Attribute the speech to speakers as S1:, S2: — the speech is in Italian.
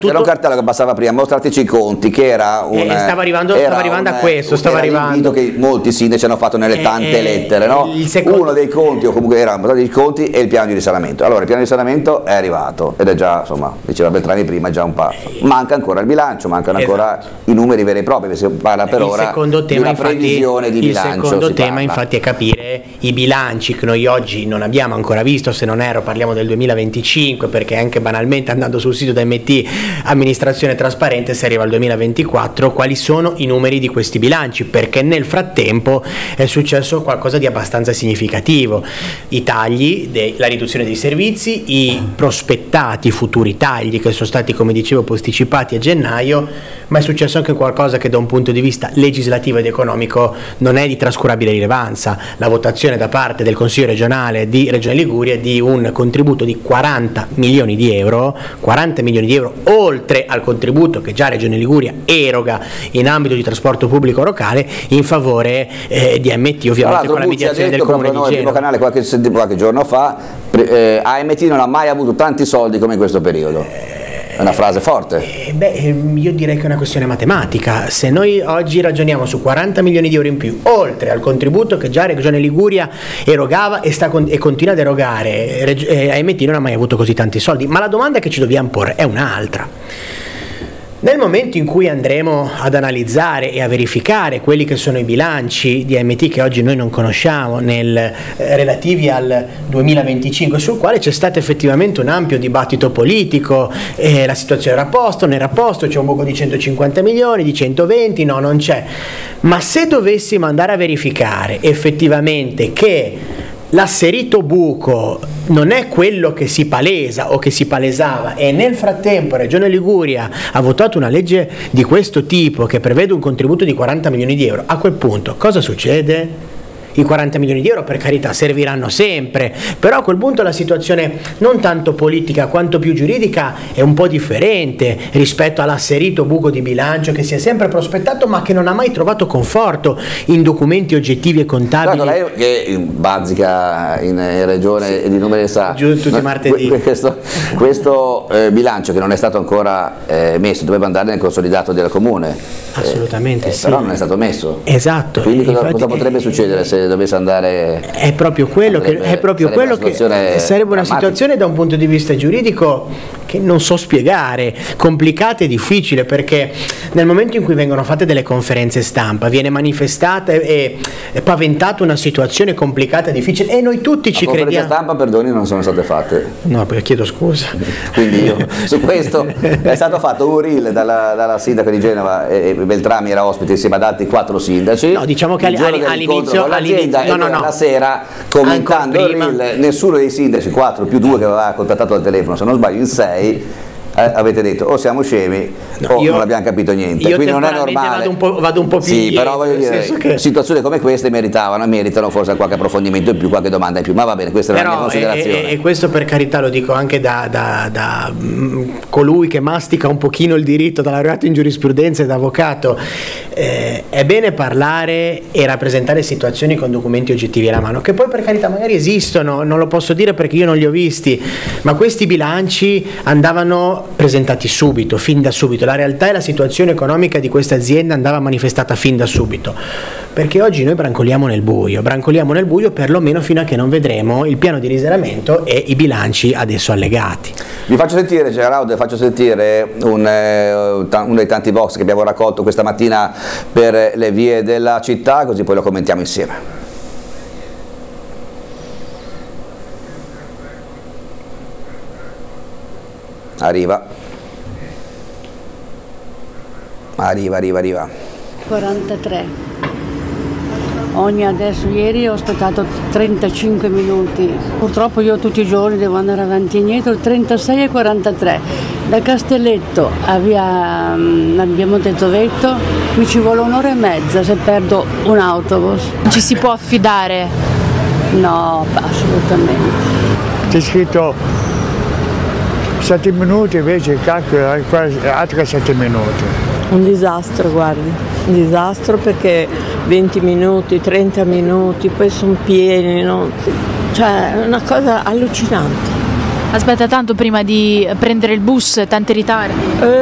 S1: C'era un cartello che passava prima, mostrateci i conti, che era un...
S2: stava arrivando a questo,
S1: l'invito che molti sindaci hanno fatto nelle tante lettere, no? Uno dei conti, o comunque erano i conti, e il piano di risanamento. Allora il piano di risanamento è arrivato, ed è già, insomma, diceva Beltrami prima, è già un passo. Manca ancora il bilancio, mancano ancora i numeri veri e propri, si parla per ora di una previsione di bilancio.
S2: Il secondo tema infatti è capire i bilanci che noi oggi non abbiamo ancora visto, se non erro parliamo del 2025, perché anche banalmente andando sul sito da MT amministrazione trasparente si arriva al 2024, quali sono i numeri di questi bilanci, perché nel frattempo è successo qualcosa di abbastanza significativo, i tagli, la riduzione dei servizi, i prospettati futuri tagli che sono stati, come dicevo, posticipati a gennaio, ma è successo anche qualcosa che da un punto di vista legislativo ed economico non è di trascurabile rilevanza, la votazione da parte del Consiglio regionale di Regione Liguria di un contributo di 40 milioni di euro oltre al contributo che già Regione Liguria eroga in ambito di trasporto pubblico locale in favore di AMT, ovviamente con la mediazione del Comune di Genova. Il primo canale qualche giorno fa, AMT non ha mai avuto tanti soldi come in questo periodo. È una frase forte. Io direi che è una questione matematica. Se noi oggi ragioniamo su 40 milioni di euro in più, oltre al contributo che già Regione Liguria erogava e continua ad erogare, AMT non ha mai avuto così tanti soldi, ma la domanda che ci dobbiamo porre è un'altra. Nel momento in cui andremo ad analizzare e a verificare quelli che sono i bilanci di AMT che oggi noi non conosciamo relativi al 2025, sul quale c'è stato effettivamente un ampio dibattito politico, la situazione era a posto, non era a posto, c'è un buco di 150 milioni, di 120, no, non c'è, ma se dovessimo andare a verificare effettivamente che l'asserito buco non è quello che si palesa o che si palesava, e nel frattempo Regione Liguria ha votato una legge di questo tipo che prevede un contributo di 40 milioni di euro, a quel punto cosa succede? I 40 milioni di euro, per carità, serviranno sempre, però a quel punto la situazione non tanto politica quanto più giuridica è un po' differente rispetto all'asserito buco di bilancio che si è sempre prospettato ma che non ha mai trovato conforto in documenti oggettivi e contabili.
S1: Guarda, lei che bazzica in regione e di numeri sa,
S2: giù tutti i martedì.
S1: Questo bilancio che non è stato ancora messo doveva andare nel consolidato del comune.
S2: Assolutamente sì.
S1: Però non è stato messo.
S2: Esatto.
S1: Quindi cosa potrebbe succedere se dovesse andare?
S2: È proprio quello che sarebbe una situazione da un punto di vista giuridico che non so spiegare, complicata e difficile, perché nel momento in cui vengono fatte delle conferenze stampa viene manifestata e paventata una situazione complicata e difficile, e noi tutti ci crediamo.
S1: Le conferenze stampa, perdoni, non sono state fatte.
S2: No, perché chiedo scusa.
S1: Quindi io su questo è stato fatto un reel dalla sindaca di Genova, e Beltrami era ospite insieme ad altri 4 sindaci.
S2: No, diciamo che all'inizio
S1: la sera, commentando il reel, nessuno dei sindaci, 4 più 2 che aveva contattato al telefono, se non sbaglio in 6, avete detto o siamo scemi o non abbiamo capito niente, quindi non è normale.
S2: Vado un po' più
S1: sì, però voglio dire, situazioni come queste meritano forse qualche approfondimento in più, qualche domanda in più, ma va bene, questa è la mia considerazione.
S2: E questo, per carità, lo dico anche da colui che mastica un pochino il diritto, da laureato in giurisprudenza e da avvocato. È bene parlare e rappresentare situazioni con documenti oggettivi alla mano, che poi per carità magari esistono, non lo posso dire perché io non li ho visti, ma questi bilanci andavano presentati subito, fin da subito. La realtà e la situazione economica di questa azienda andava manifestata fin da subito, perché oggi noi brancoliamo nel buio perlomeno fino a che non vedremo il piano di risanamento e i bilanci adesso allegati.
S1: Vi faccio sentire, Gerardo, uno dei tanti box che abbiamo raccolto questa mattina per le vie della città, così poi lo commentiamo insieme. Arriva.
S3: 43. Ieri ho aspettato 35 minuti. Purtroppo io tutti i giorni devo andare avanti e indietro. 36 e 43. Da Castelletto a via abbiamo detto Vetto mi ci vuole un'ora e mezza se perdo un autobus.
S4: Ci si può affidare?
S3: No, assolutamente.
S5: C'è scritto 7 minuti, invece altri 7 minuti.
S6: Un disastro, guardi, un disastro, perché 20 minuti, 30 minuti, poi sono pieni, no? Cioè è una cosa allucinante.
S4: Aspetta tanto prima di prendere il bus, tanti ritardi.